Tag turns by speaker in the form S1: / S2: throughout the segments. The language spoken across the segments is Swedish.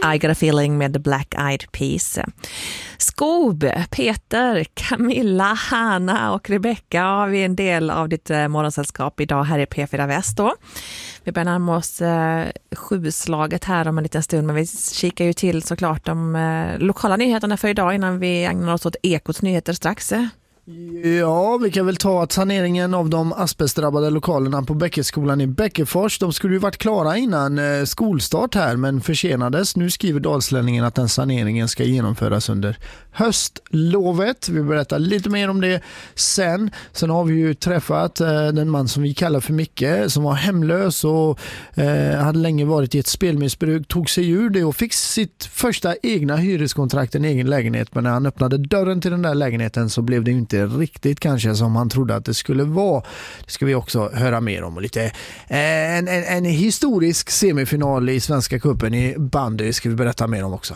S1: I Got a Feeling med The Black Eyed Peas. Skob, Peter, Camilla, Hanna och Rebecca har vi en del av ditt morgonsällskap idag här i P4 Väst då. Vi börjar närma oss 7-slaget här om en liten stund, men vi kikar ju till såklart de lokala nyheterna för idag innan vi ägnar oss åt Ekots nyheter strax.
S2: Ja, vi kan väl ta att saneringen av de asbestdrabbade lokalerna på Bäckeskolan i Bäckefors, de skulle ju varit klara innan skolstart här men försenades. Nu skriver Dalslänningen att den saneringen ska genomföras under höstlovet. Vi berättar lite mer om det sen. Sen har vi ju träffat den man som vi kallar för Micke som var hemlös och hade länge varit i ett spelmissbruk, tog sig ur det och fick sitt första egna hyreskontrakt, en egen lägenhet, men när han öppnade dörren till den där lägenheten så blev det ju inte riktigt kanske som han trodde att det skulle vara. Det ska vi också höra mer om och lite en historisk semifinal i Svenska cupen i bandy ska vi berätta mer om också.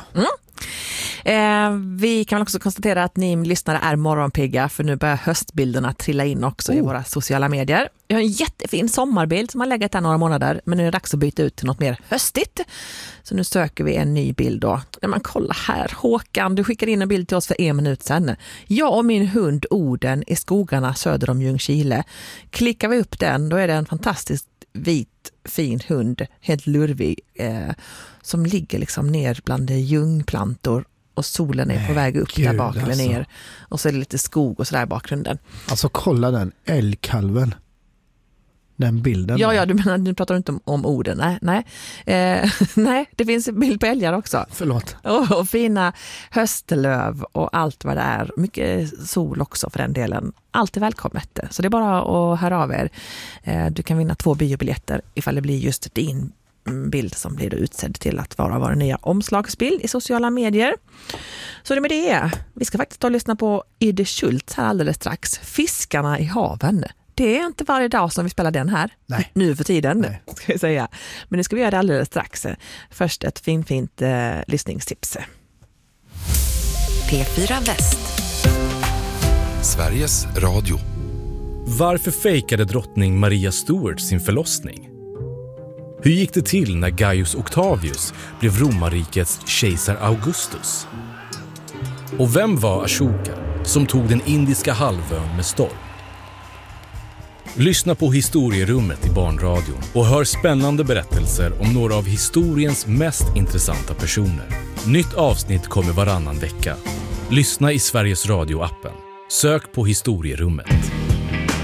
S1: Vi kan också konstatera att ni lyssnare är morgonpigga för nu börjar höstbilderna trilla in också i våra sociala medier. Jag har en jättefin sommarbild som har legat här några månader men nu är det dags att byta ut till något mer höstigt. Så nu söker vi en ny bild då. Men kolla här, Håkan, du skickade in en bild till oss för 1 minut sedan. Jag och min hund Oden i skogarna söder om Ljungskile. Klickar vi upp den, då är det en fantastiskt vit, fin hund, helt lurvig, som ligger liksom ner bland ljungplantor och solen är på väg upp där bak eller ner. Och så är det lite skog och sådär i bakgrunden.
S2: Alltså kolla den älgkalven. Den bilden.
S1: Ja, du menar, du pratar inte om orden. Nej. Nej, det finns en bild på älgar också.
S2: Förlåt.
S1: Och fina höstlöv och allt vad det är. Mycket sol också för den delen. Allt är välkommet. Så det är bara att höra av er. Du kan vinna 2 biobiljetter ifall det blir just din bild som blir utsedd till att vara vår nya omslagsbild i sociala medier. Så det med det. Vi ska faktiskt lyssna på Ide Schultz här alldeles strax. Fiskarna i haven. Det är inte varje dag som vi spelar den här.
S2: Nej.
S1: Nu för tiden, ska jag säga. Men nu ska vi göra det alldeles strax. Först ett fint lyssningstips.
S3: P4 Väst.
S4: Sveriges Radio.
S5: Varför fejkade drottning Maria Stuart sin förlossning? Hur gick det till när Gaius Octavius blev romarrikets kejsar Augustus? Och vem var Ashoka som tog den indiska halvön med storm? Lyssna på Historierummet i Barnradion och hör spännande berättelser om några av historiens mest intressanta personer. Nytt avsnitt kommer varannan vecka. Lyssna i Sveriges Radio-appen. Sök på Historierummet.